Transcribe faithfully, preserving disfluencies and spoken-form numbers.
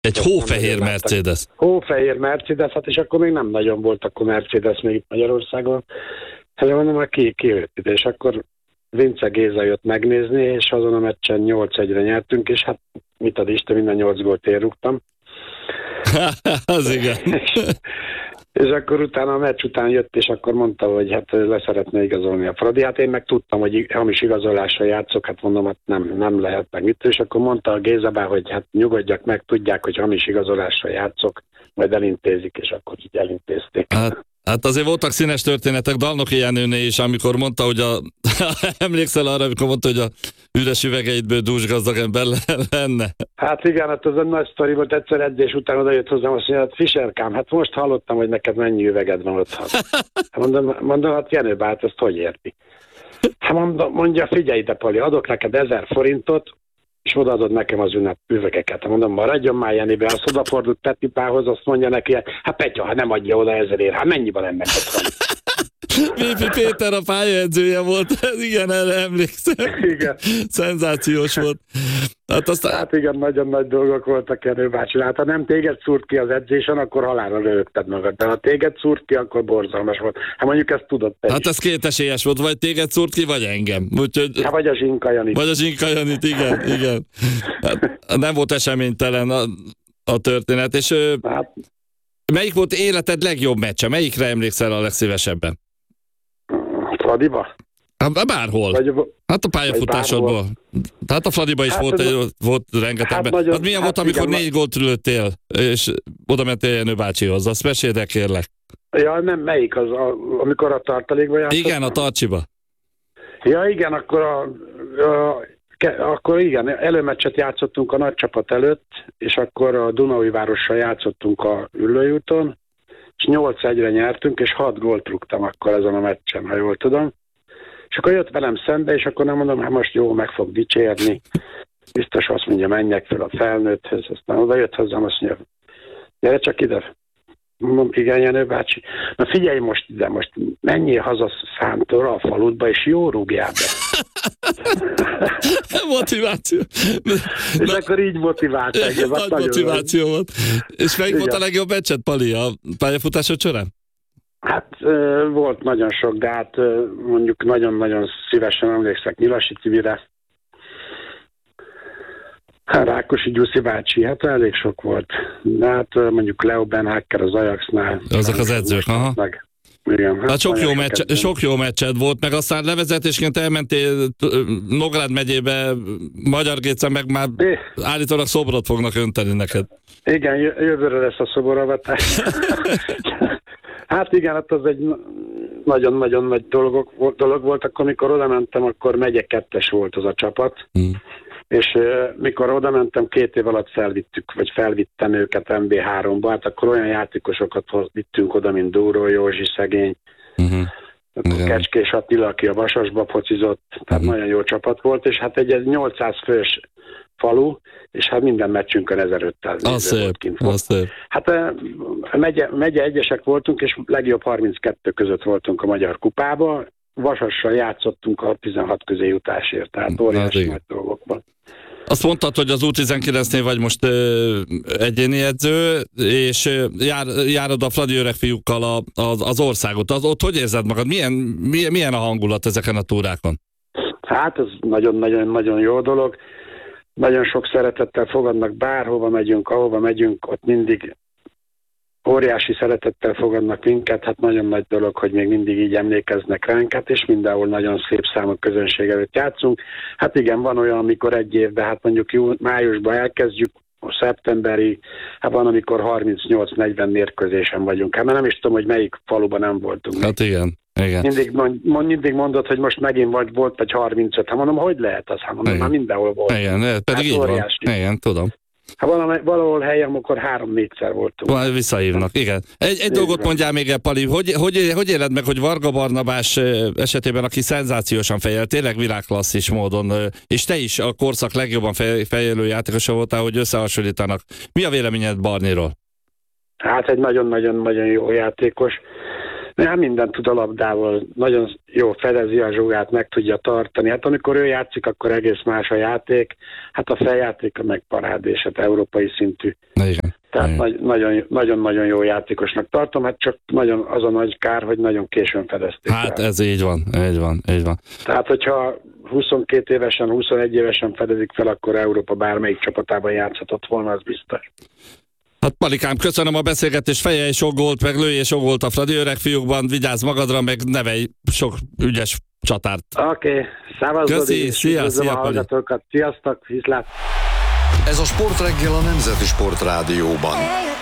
Egy hófehér Mercedes. Hófehér Mercedes, hát és akkor még nem nagyon volt akkor Mercedes még itt Magyarországon. Hát mondom, hogy ki, ki jött ide, és akkor Vince Géza jött megnézni, és azon a meccsen nyolc egyre nyertünk, és hát mit ad Isten, minden nyolc gólt én rúgtam. Az igen. és, és akkor utána a meccs után jött, és akkor mondta, hogy hát leszeretne igazolni a Fradi. Hát én meg tudtam, hogy hamis igazolással játszok, hát mondom, hát nem, nem lehet meg mit. És akkor mondta a Gézabá, hogy hát nyugodjak meg, tudják, hogy hamis igazolással játszok, majd elintézik, és akkor így elintézték. Hát, hát azért voltak színes történetek, Dalnoki Jenőné is, amikor mondta, hogy a... emlékszel arra, amikor mondta, hogy a üres üvegeidből dúsgazdag ember lenne? Hát igen, hát az egy nagy sztori volt, egyszer edzés után oda jött hozzám, azt mondja, hát Fischerkám, hát most hallottam, hogy neked mennyi üveged van ott. Hát mondom, mondom, hát Jenő bát, ezt hogy érti? Hát mondom, mondja, figyelj ide, Pali, adok neked ezer forintot, és odaadod nekem az ünnep üvegeket. Mondom, maradjon már Jenibe, azt odafordult Petipához, azt mondja neki, hát Petya, ha nem adja oda ezerért, hát mennyiben lenne ott? Vépi Péter a pályaedzője volt, igen, erre emlékszem. Igen. Szenzációs volt. Hát, aztán... hát igen, nagyon nagy dolgok voltak, Jenő bácsi. Hát ha nem téged szúrt ki az edzésen, akkor halálra rögted magad. De ha téged szúrt ki, akkor borzalmas volt. Hát mondjuk ezt tudod te Hát is. ez kétesélyes volt, vagy téged szúrt ki, vagy engem. Úgyhogy... Hát vagy a Zsinka Janit. Vagy a Zsinka Janit, igen, igen. Hát nem volt eseménytelen a, a történet. És hát... melyik volt életed legjobb meccse? Melyikre emlékszel a legszívesebben? Fradiba? Hát bárhol. Vagy, hát a pályafutásodból. Hát a Fradiba is hát volt, egy, volt rengeteg. Hát, nagyon, hát milyen hát volt, amikor igen, négy gólt lőttél, és oda mentél Jenő bácsihoz? Azt meséld el, kérlek. Ja, nem, melyik az, a, amikor a tartalékba játszottam? Igen, a Tarcsiba. Ja, igen, akkor a, a akkor igen, előmeccset játszottunk a nagy csapat előtt, és akkor a Dunaújvárossal játszottunk a Üllőúton, és nyolc egyre nyertünk, és hat gólt rúgtam akkor ezen a meccsen, ha jól tudom. És akkor jött velem szembe, és akkor nem mondom, hát most jó, meg fog dicsérni. Biztos azt mondja, menjek fel a felnőtthöz, aztán oda jött hozzám, azt mondja, gyere csak ide. Mondom, igen, Jenő bácsi. Na figyelj most ide, most menjél haza Szántóra a faludba, és jó rúgjál be. Motiváció. És Na, akkor így motivált engem. Nagy motiváció volt. És melyik volt a legjobb meccset, Pali, a pályafutásod során? Hát volt nagyon sok, de hát mondjuk nagyon-nagyon szívesen emlékszek Nyilasi Tibire. Rákosi Gyuszi bácsi, hát elég sok volt. De hát mondjuk Leo Benhacker az Ajaxnál. Azok az edzők, aha. Meg. Igen, hát hát sok, jó meccs, sok jó meccsed volt, meg aztán levezetésként elmentél Nógrád megyébe, Magyargécen, meg már é. állítólag szobrot fognak önteni neked. Igen, jövőre lesz a szoboravatás. Hát igen, hát az egy nagyon-nagyon nagy dolog, dolog volt, akkor mikor oda mentem, akkor megye kettes volt az a csapat, hmm. és uh, mikor oda mentem, két év alatt felvittük, vagy felvittem őket em bé háromba, hát akkor olyan játékosokat vittünk oda, mint Dóró Józsi szegény, uh-huh. Kecskés Attila, aki a Vasasba focizott, tehát uh-huh. nagyon jó csapat volt, és hát egy, egy nyolcszáz fős falu, és hát minden meccsünkön ezerötszáz néző volt kint. Hát megye, megye egyesek voltunk, és legjobb harminckettő között voltunk a Magyar Kupába. Vasassal játszottunk a tizenhat közé jutásért, tehát óriási nagy dolgokban. Azt mondtad, hogy az U tizenkilencnél vagy most ö, egyéni edző, és ö, jár, járod a Fradi öreg fiúkkal a, az, az országot. Az, ott hogy érzed magad? Milyen, milyen, milyen a hangulat ezeken a túrákon? Hát ez nagyon-nagyon-nagyon jó dolog. Nagyon sok szeretettel fogadnak, bárhova megyünk, ahova megyünk, ott mindig óriási szeretettel fogadnak minket, hát nagyon nagy dolog, hogy még mindig így emlékeznek ránk, hát és mindenhol nagyon szép számú közönség előtt játszunk. Hát igen, van olyan, amikor egy évben, hát mondjuk jú, májusban elkezdjük, a szeptemberi, hát van, amikor harmincnyolc-negyven mérkőzésen vagyunk. Hát nem is tudom, hogy melyik faluban nem voltunk. Hát igen. Igen. Mindig, mond, mindig mondod, hogy most megint vagy volt egy harmincöt. Hát mondom, hogy lehet az? Hát mondom, már mindenhol volt. Igen, pedig hát így óriási. Van. Igen, tudom. Ha valahol, valahol helyen, akkor három-négyszer voltunk. Val visszahívnak, igen. Egy, egy dolgot mondjál még el, Pali, hogy, hogy, hogy éled meg, hogy Varga Barnabás esetében, aki szenzációsan fejel, tényleg világklasszis módon, és te is a korszak legjobban fejelő játékosa voltál, hogy összehasonlítanak. Mi a véleményed Barniról? Hát egy nagyon-nagyon-nagyon jó játékos. Nem mindent tud a labdával, nagyon jó fedezi a zsugát, meg tudja tartani. Hát amikor ő játszik, akkor egész más a játék. Hát a feljátéka meg parádés, hát európai szintű. Igen. Tehát nagyon-nagyon jó játékosnak tartom, hát csak nagyon az a nagy kár, hogy nagyon későn fedezték. Hát el. Ez így van, így van, így van. Tehát, hogyha huszonkét évesen, huszonegy évesen fedezik fel, akkor Európa bármelyik csapatában játszhatott volna, az biztos. Hát Palikám, köszönöm a beszélgetést, feje sok gólt, meg lője sok gólt a Fradi öreg fiúkban, vigyázz magadra, meg nevelj sok ügyes csatárt. Oké, okay. Szávazod. Köszi, szia, szia, Pali. Sziasztok, viszlát. Ez a Sportreggel a Nemzeti Sportrádióban.